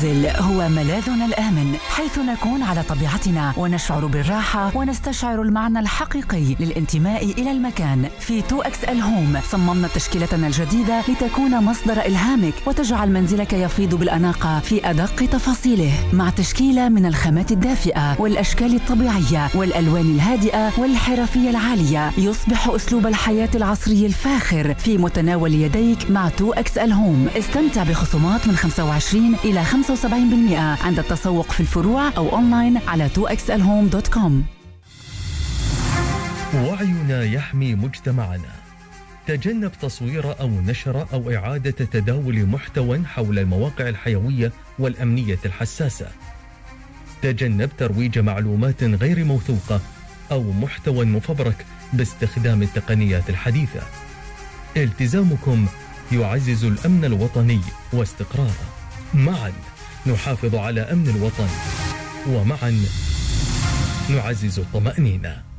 المنزل هو ملاذنا الآمن، حيث نكون على طبيعتنا ونشعر بالراحة ونستشعر المعنى الحقيقي للانتماء إلى المكان. في 2XL Home صممنا تشكيلتنا الجديدة لتكون مصدر إلهامك وتجعل منزلك يفيض بالأناقة في أدق تفاصيله، مع تشكيلة من الخامات الدافئة والأشكال الطبيعية والألوان الهادئة والحرفية العالية. يصبح أسلوب الحياة العصري الفاخر في متناول يديك مع 2XL Home. استمتع بخصومات من 25 إلى 75% عند التسوق في الفروع أو أونلاين على 2xlhome.com. وعينا يحمي مجتمعنا. تجنب تصوير أو نشر أو إعادة تداول محتوى حول المواقع الحيوية والأمنية الحساسة. تجنب ترويج معلومات غير موثوقة أو محتوى مفبرك باستخدام التقنيات الحديثة. التزامكم يعزز الأمن الوطني واستقراره. معا نحافظ على أمن الوطن، ومعا نعزز الطمأنينة.